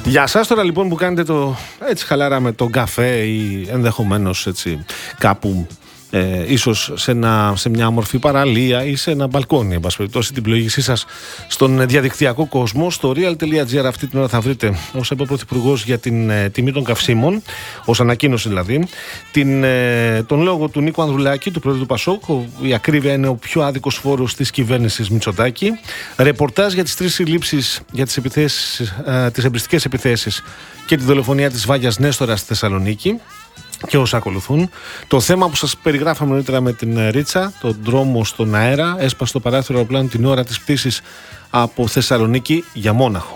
Για σας τώρα λοιπόν που κάνετε το έτσι χαλαρά με τον καφέ ή ενδεχομένως έτσι κάπου ίσως σε μια όμορφη παραλία ή σε ένα μπαλκόνι, εν πάση περιπτώσει, την πλοήγησή σας στον διαδικτυακό κόσμο. Στο real.gr αυτή την ώρα θα βρείτε, ως είπε ο Πρωθυπουργός, για την τιμή των καυσίμων, ως ανακοίνωση δηλαδή, τον λόγο του Νίκου Ανδρουλάκη, του Πρόεδρου του Πασόκ. Η ακρίβεια είναι ο πιο άδικος φόρος της κυβέρνησης Μητσοτάκη. Ρεπορτάζ για τις 3 συλλήψεις για τις εμπριστικές επιθέσεις και τη δολοφονία της Βάγιας Νέστορα στη Θεσσαλονίκη και όσα ακολουθούν. Το θέμα που σας περιγράφαμε νωρίτερα με την Ρίτσα, τον δρόμο στον αέρα, έσπασε το παράθυρο αεροπλάνου την ώρα της πτήσης από Θεσσαλονίκη για Μόναχο.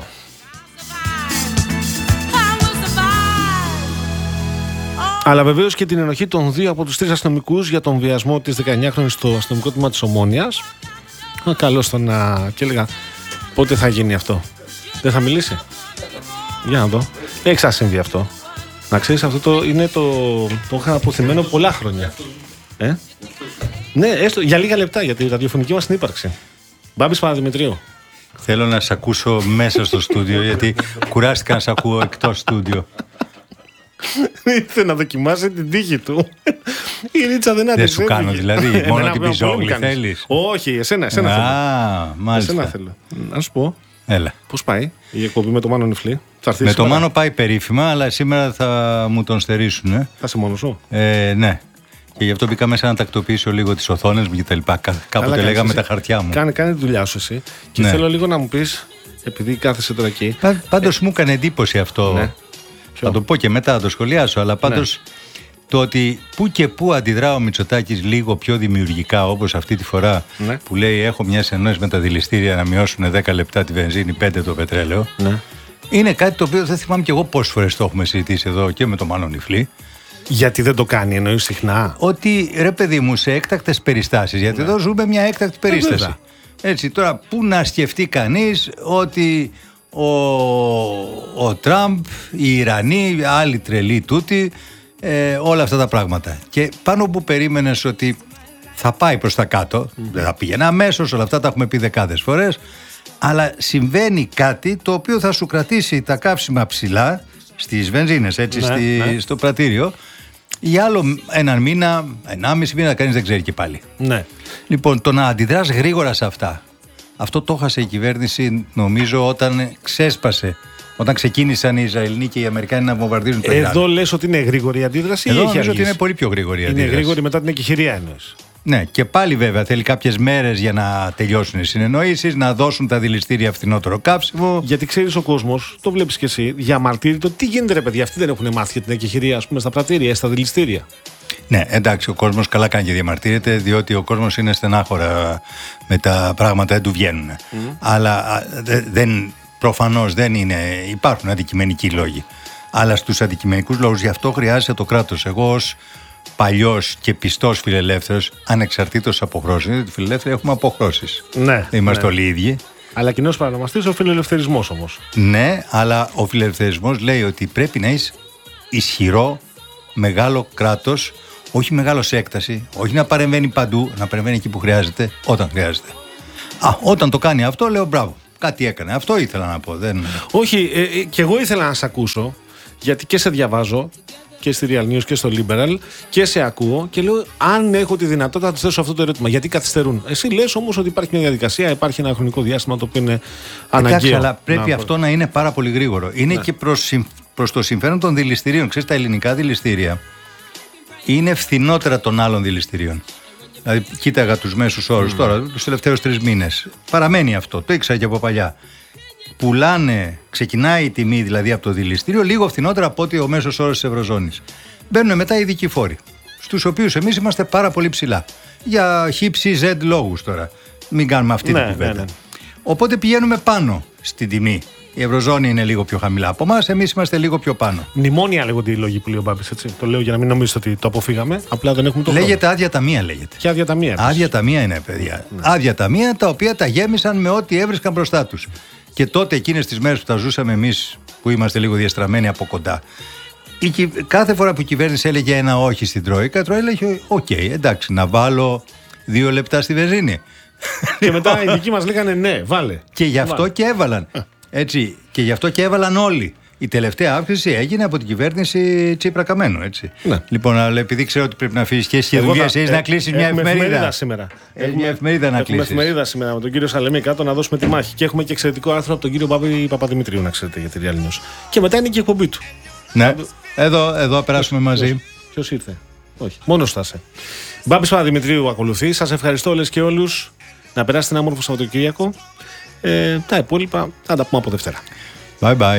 Αλλά βεβαίως και την ενοχή των 2 από τους 3 αστυνομικούς για τον βιασμό της 19χρονης στο αστυνομικό τμήμα της Ομόνοιας. Καλώς το να... και έλεγα πότε θα γίνει αυτό. Δεν θα μιλήσει. Για να δω. Δεν έχει ξανασυμβεί αυτό. Να ξέρεις, αυτό το είχα αποθυμένο πολλά χρόνια. Ναι, έστω για λίγα λεπτά για τη ραδιοφωνική μας συνύπαρξη. Μπάμπης Παναδημητρίου. Θέλω να σε ακούσω μέσα στο στούντιο, γιατί κουράστηκα να σε ακούω εκτός στούντιο. Ήθελε να δοκιμάσει την τύχη του. Η Ρίτσα δεν άντεξε. Δεν σου κάνω δηλαδή, μόνο την πιζόγλη θέλεις? Όχι, εσένα θέλω. Μάλιστα. Εσένα θέλω. Να σου πω. Έλα. Πώς πάει η εκπομπή με το Μάνο Νιφλή? Με το Μάνο πάει περίφημα, αλλά σήμερα θα μου τον στερήσουν. Θα είσαι μόνος σου? Ναι. Και γι' αυτό μπήκα μέσα να τακτοποιήσω λίγο τις οθόνες μου και τα λοιπά. Κάποτε λέγαμε τα χαρτιά μου. Κάνε τη δουλειά σου εσύ. Και θέλω λίγο να μου πεις, επειδή κάθεσαι τώρα εκεί. Πάντως μου έκανε εντύπωση αυτό. Ναι. Θα το πω και μετά, θα το σχολιάσω. Αλλά πάντως το ότι που και που αντιδρά ο Μητσοτάκης λίγο πιο δημιουργικά, όπως αυτή τη φορά που λέει: έχω μια συνεννόηση με τα δηληστήρια να μειώσουν 10 λεπτά τη βενζίνη, 5 το πετρέλαιο. Είναι κάτι το οποίο δεν θυμάμαι κι εγώ πόσες φορές το έχουμε συζητήσει εδώ και με τον Μάνο Νιφλή. Γιατί δεν το κάνει, εννοείς συχνά? Ότι ρε παιδί μου, σε έκτακτες περιστάσεις, γιατί εδώ ζούμε μια έκτακτη περίσταση. Έτσι, τώρα πού να σκεφτεί κανείς ότι ο Τραμπ, οι Ιρανοί, άλλοι τρελοί τούτοι, όλα αυτά τα πράγματα. Και πάνω που περίμενες ότι θα πάει προς τα κάτω, δεν θα πήγαινε αμέσως, όλα αυτά τα έχουμε πει δεκάδες φορές, αλλά συμβαίνει κάτι το οποίο θα σου κρατήσει τα καύσιμα ψηλά στις βενζίνες, έτσι, στο πρατήριο, για άλλο έναν μήνα, 1,5 μήνα, κανείς δεν ξέρει και πάλι. Λοιπόν, το να αντιδράς γρήγορα σε αυτά, αυτό το έχασε η κυβέρνηση, νομίζω, όταν ξέσπασε. Όταν ξεκίνησαν οι Ισραηλοί και οι Αμερικάνοι να βομβαρδίζουν το Ιράν. Εδώ λες ότι είναι γρήγορη η αντίδραση? Εδώ νομίζω ότι είναι πολύ πιο γρήγορη η αντίδραση. Είναι γρήγορη μετά την εκεχηρία εννοείς? Ναι, και πάλι βέβαια θέλει κάποιες μέρες για να τελειώσουν οι συνεννοήσεις, να δώσουν τα δηληστήρια φθηνότερο καύσιμο. Γιατί ξέρεις, ο κόσμος, το βλέπεις κι εσύ, διαμαρτύρεται τι γίνεται ρε παιδιά, αυτοί δεν έχουν μάθει για την εκεχηρία, ας πούμε, στα πρατήρια, στα δηληστήρια. Ναι, εντάξει, ο κόσμος καλά κάνει και διαμαρτύρεται, διότι ο κόσμος είναι στενάχωρα με τα πράγματα, δεν του βγαίνουν. Αλλά προφανώς δεν είναι, υπάρχουν αντικειμενικοί λόγοι. Αλλά στους αντικειμενικούς λόγους γι' αυτό χρειάζεται το κράτος. Εγώ ως παλιός και πιστός φιλελεύθερος, ανεξαρτήτως αποχρώσεων, γιατί φιλελεύθεροι έχουμε αποχρώσεις. Ναι. Είμαστε όλοι ίδιοι. Αλλά κοινός παρανομαστής ο φιλελευθερισμός όμως. Ναι, αλλά ο φιλελευθερισμός λέει ότι πρέπει να είσαι ισχυρό, μεγάλο κράτος, όχι μεγάλο σε έκταση, όχι να παρεμβαίνει παντού, να παρεμβαίνει εκεί που χρειάζεται, όταν χρειάζεται. Όταν το κάνει αυτό, λέω μπράβο. Κάτι έκανε. Αυτό ήθελα να πω. Όχι, και εγώ ήθελα να σε ακούσω, γιατί και σε διαβάζω και στη Real News και στο Liberal και σε ακούω και λέω: αν έχω τη δυνατότητα να του θέσω αυτό το ερώτημα, γιατί καθυστερούν? Εσύ λες όμως ότι υπάρχει μια διαδικασία, υπάρχει ένα χρονικό διάστημα το οποίο είναι αναγκαίο. Εντάξει, αλλά πρέπει αυτό να είναι πάρα πολύ γρήγορο. Είναι και προς το συμφέρον των δηληστηρίων. Ξέρεις, τα ελληνικά δηληστήρια είναι φθηνότερα των άλλων δηληστηρίων. Δηλαδή, κοίταγα τους μέσους όρους τώρα, τους τελευταίους 3 μήνες. Παραμένει αυτό, το ήξερα και από παλιά. Πουλάνε, ξεκινάει η τιμή δηλαδή από το δηληστήριο λίγο φθηνότερα από ότι ο μέσος όρος της Ευρωζώνης. Μπαίνουν μετά οι ειδικοί φόροι, στους οποίους εμείς είμαστε πάρα πολύ ψηλά. Για χ, λόγους τώρα. Μην κάνουμε αυτή την κουβέντα. Οπότε πηγαίνουμε πάνω στην τιμή. Η Ευρωζώνη είναι λίγο πιο χαμηλά από εμάς, εμείς είμαστε λίγο πιο πάνω. Μνημόνια λέγονται οι λόγοι που λέει ο Μπάμπης, έτσι. Το λέω για να μην νομίζετε ότι το αποφύγαμε. Απλά δεν έχουμε το χρόνο. Λέγεται άδεια ταμεία, λέγεται. Και άδεια ταμεία. Άδεια ταμεία είναι, παιδιά. Άδεια ταμεία τα οποία τα γέμισαν με ό,τι έβρισκαν μπροστά τους. Και τότε, εκείνες τις μέρες που τα ζούσαμε εμείς, που είμαστε λίγο διαστραμμένοι από κοντά, κάθε φορά που η κυβέρνηση έλεγε ένα όχι στην Τρόικα, η Τρόικα έλεγε: οκ, εντάξει, να βάλω 2 λεπτά στη βενζίνη. Και μετά οι δικοί μας λέγανε ναι, βάλε. Και γι' αυτό και έβαλαν. Έτσι, και γι' αυτό και έβαλαν όλοι. Η τελευταία αύξηση έγινε από την κυβέρνηση Τσίπρα Καμένου, έτσι. Ναι. Λοιπόν, αλλά επειδή ξέρω ότι πρέπει να αφήσεις και δουλειές, έχεις να κλείσεις μια εφημερίδα σήμερα. Μια εφημερίδα να κλείσεις. Έχουμε εφημερίδα σήμερα με τον κύριο Σαλεμή κάτω να δώσουμε τη μάχη. Και έχουμε και εξαιρετικό άρθρο από τον κύριο Μπάμπη Παπαδημητρίου, να ξέρετε, για τη Real News. Και μετά είναι και η εκπομπή του. Ναι, εδώ περάσουμε μαζί. Ποιος ήρθε? Όχι, μόνος θα είσαι. Μπάμπης Παπαδημητρίου ακολουθεί. Σας ευχαριστώ όλες και όλους. Να περάσετε ένα όμορφο Σαββατοκύριακο. Τα υπόλοιπα θα τα πούμε από Δευτέρα. Bye bye.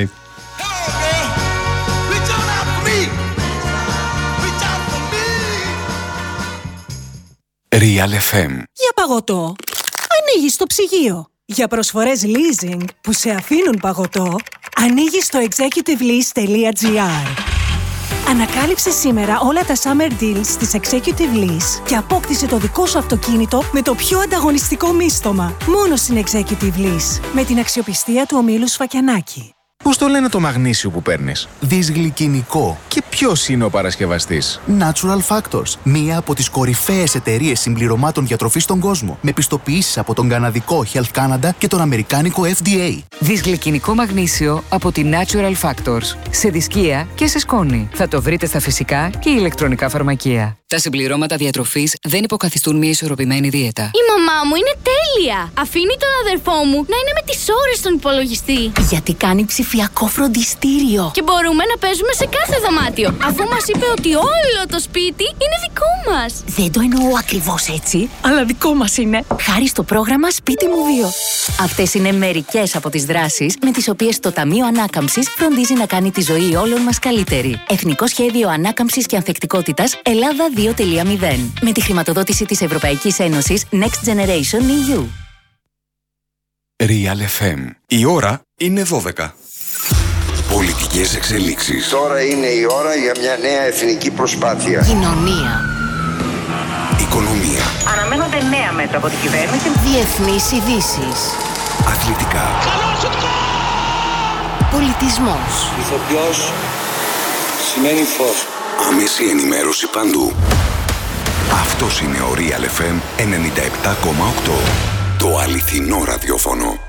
Real FM. Για παγωτό, ανοίγεις το ψυγείο. Για προσφορές leasing που σε αφήνουν παγωτό, ανοίγεις το executivelease.gr. Ανακάλυψε σήμερα όλα τα summer deals της Executive Lease και απόκτησε το δικό σου αυτοκίνητο με το πιο ανταγωνιστικό μίστομα. Μόνο στην Executive Lease, με την αξιοπιστία του ομίλου Σφακιανάκη. Πώς το λένε το μαγνήσιο που παίρνεις? Δυσγλυκινικό. Και ποιος είναι ο παρασκευαστής? Natural Factors, μία από τις κορυφαίες εταιρείες συμπληρωμάτων διατροφής στον κόσμο, με πιστοποιήσεις από τον καναδικό Health Canada και τον αμερικάνικο FDA. Δυσγλυκινικό μαγνήσιο από τη Natural Factors. Σε δισκία και σε σκόνη. Θα το βρείτε στα φυσικά και ηλεκτρονικά φαρμακεία. Τα συμπληρώματα διατροφής δεν υποκαθιστούν μια ισορροπημένη δίαιτα. Η μαμά μου είναι τέλεια! Αφήνει τον αδερφό μου να είναι με τις ώρες στον υπολογιστή. Γιατί κάνει ψηφιακό φροντιστήριο. Και μπορούμε να παίζουμε σε κάθε δωμάτιο, αφού μας είπε ότι όλο το σπίτι είναι δικό μας. Δεν το εννοώ ακριβώς έτσι, Αλλά δικό μας είναι. χάρη στο πρόγραμμα Σπίτι μου 2. Αυτές είναι μερικές από τις δράσεις με τις οποίες το Ταμείο Ανάκαμψης φροντίζει να κάνει τη ζωή όλων μας καλύτερη. Εθνικό Σχέδιο Ανάκαμψης και Ανθεκτικότητας Ελλάδα 2.0. Με τη χρηματοδότηση της Ευρωπαϊκής Ένωσης Next Generation EU. Real FM. Η ώρα είναι 12. Πολιτικές εξελίξεις. Τώρα είναι η ώρα για μια νέα εθνική προσπάθεια. Κοινωνία. Οικονομία. Αναμένονται νέα μέτρα από την κυβέρνηση. Διεθνείς ειδήσεις. Αθλητικά. Πολιτισμός. Ηθοποιός σημαίνει φως. Άμεση ενημέρωση παντού. Αυτός είναι ο Real FM 97,8. Το αληθινό ραδιόφωνο.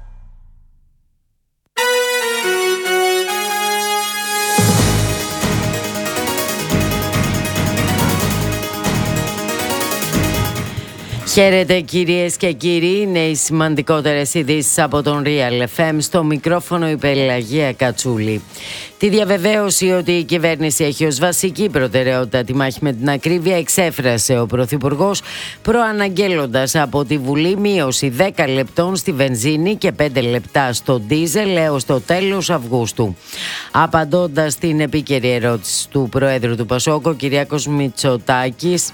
Χαίρετε κυρίες και κύριοι, είναι οι σημαντικότερες ειδήσεις από τον Real FM. Στο μικρόφωνο η Πελαγία Κατσούλη. Τη διαβεβαίωση ότι η κυβέρνηση έχει ως βασική προτεραιότητα τη μάχη με την ακρίβεια εξέφρασε ο Πρωθυπουργός, προαναγγέλλοντας από τη Βουλή μείωση 10 λεπτών στη βενζίνη και 5 λεπτά στο ντίζελ έως το τέλος Αυγούστου. Απαντώντας στην επίκαιρη ερώτηση του Προέδρου του ΠΑΣΟΚ, ο Κυριάκος Μητσοτάκης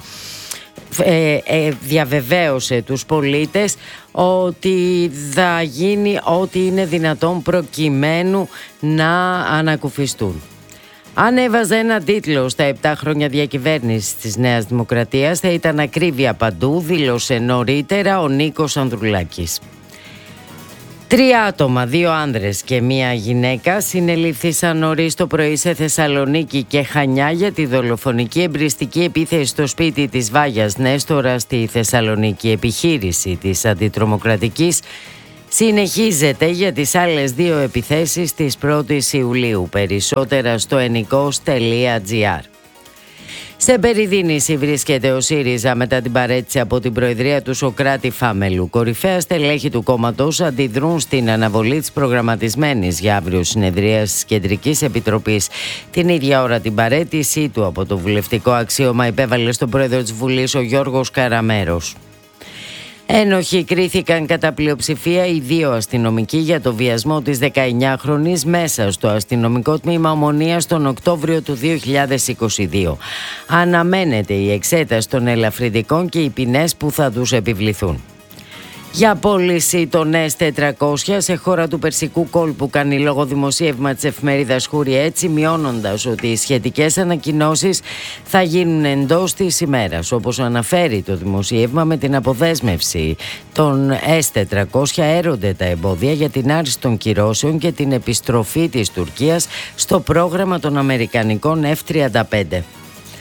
διαβεβαίωσε τους πολίτες ότι θα γίνει ό,τι είναι δυνατόν προκειμένου να ανακουφιστούν. Αν έβαζε ένα τίτλο στα 7 χρόνια διακυβέρνησης της Νέας Δημοκρατίας, θα ήταν ακρίβεια παντού, δήλωσε νωρίτερα ο Νίκος Ανδρουλάκης. 3 άτομα, 2 άνδρες και 1 γυναίκα, συνελήφθησαν νωρίς το πρωί σε Θεσσαλονίκη και Χανιά για τη δολοφονική εμπριστική επίθεση στο σπίτι της Βάγιας Νέστορα στη Θεσσαλονίκη. Επιχείρηση της αντιτρομοκρατικής συνεχίζεται για τις άλλες 2 επιθέσεις της 1ης Ιουλίου. Περισσότερα στο ennikos.gr. Σε περιδίνηση βρίσκεται ο ΣΥΡΙΖΑ μετά την παρέτηση από την Προεδρία του Σωκράτη Φάμελου. Κορυφαία στελέχη του κόμματος αντιδρούν στην αναβολή της προγραμματισμένης για αύριο συνεδρίας της Κεντρικής Επιτροπής. Την ίδια ώρα την παρέτησή του από το βουλευτικό αξίωμα υπέβαλε στον Πρόεδρο της Βουλής ο Γιώργος Καραμέρος. Ένοχοι κρίθηκαν κατά πλειοψηφία οι 2 αστυνομικοί για το βιασμό της 19χρονης μέσα στο αστυνομικό τμήμα Ομονίας τον Οκτώβριο του 2022. Αναμένεται η εξέταση των ελαφρυντικών και οι ποινές που θα τους επιβληθούν. Για πώληση των S400 σε χώρα του Περσικού κόλπου κάνει λόγο δημοσίευμα της εφημερίδας Χούρι, έτσι μειώνοντας ότι οι σχετικές ανακοινώσεις θα γίνουν εντός της ημέρας. Όπως αναφέρει το δημοσίευμα, με την αποδέσμευση των S400 έρονται τα εμπόδια για την άρση των κυρώσεων και την επιστροφή της Τουρκίας στο πρόγραμμα των αμερικανικών F-35.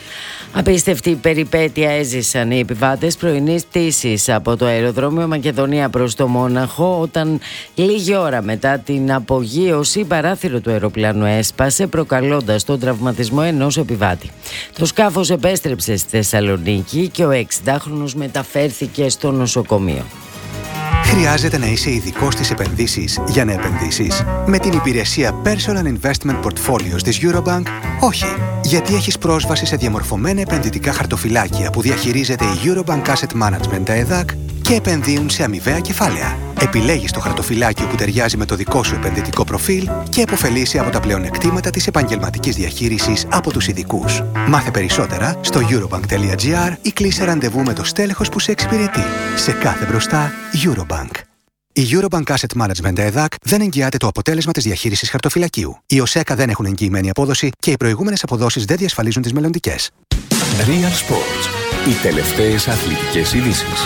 Απίστευτη περιπέτεια έζησαν οι επιβάτες πρωινής πτήσης από το αεροδρόμιο Μακεδονία προς το Μόναχο, όταν λίγη ώρα μετά την απογείωση παράθυρο του αεροπλάνου έσπασε, προκαλώντας τον τραυματισμό ενός επιβάτη. Το σκάφος επέστρεψε στη Θεσσαλονίκη και ο 60χρονος μεταφέρθηκε στο νοσοκομείο. Χρειάζεται να είσαι ειδικός στις επενδύσεις για να επενδύσεις? Με την υπηρεσία Personal Investment Portfolios της Eurobank, όχι. Γιατί έχεις πρόσβαση σε διαμορφωμένα επενδυτικά χαρτοφυλάκια που διαχειρίζεται η Eurobank Asset Management, τα ΕΔΑΚ, και επενδύουν σε αμοιβαία κεφάλαια. Επιλέγεις το χαρτοφυλάκιο που ταιριάζει με το δικό σου επενδυτικό προφίλ και επωφελείσαι από τα πλεονεκτήματα της επαγγελματικής διαχείρισης από τους ειδικούς. Μάθε περισσότερα στο eurobank.gr ή κλείσε ραντεβού με το στέλεχος που σε εξυπηρετεί. Σε κάθε μπροστά, Eurobank. Η Eurobank Asset Management ΕΔΑΚ δεν εγγυάται το αποτέλεσμα της διαχείρισης χαρτοφυλακίου. Οι ΟΣΕΚΑ δεν έχουν εγγυημένη απόδοση και οι προηγούμενες αποδόσεις δεν διασφαλίζουν τις μελλοντικές. Real Sports. Οι τελευταίες αθλητικές ειδήσεις.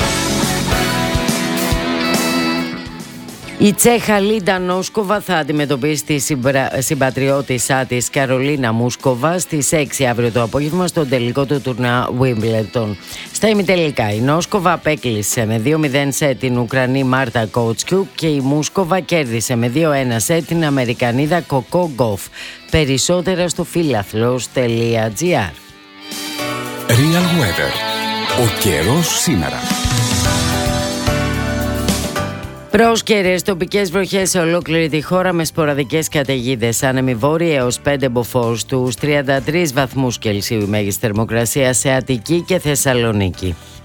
Η Τσέχα Λίντα Νόσκοβα θα αντιμετωπίσει τη συμπατριώτησά της Καρολίνα Μούσκοβα στις 6 αύριο το απόγευμα στον τελικό του τουρνουά Wimbledon. Στα ημιτελικά η Νόσκοβα απέκλεισε με 2-0 σετ την Ουκρανή Μάρτα Κότσκιου και η Μούσκοβα κέρδισε με 2-1 σετ την Αμερικανίδα Κοκό Γκοφ. Περισσότερα στο φίλαθλος.gr. Real Weather. Ο καιρός σήμερα. Πρόσκαιρες τοπικές βροχές σε ολόκληρη τη χώρα με σποραδικές καταιγίδες. Άνεμοι βόρειοι έως 5 μποφόρ, στους 33 βαθμούς Κελσίου η μέγιστη θερμοκρασία σε Αττική και Θεσσαλονίκη.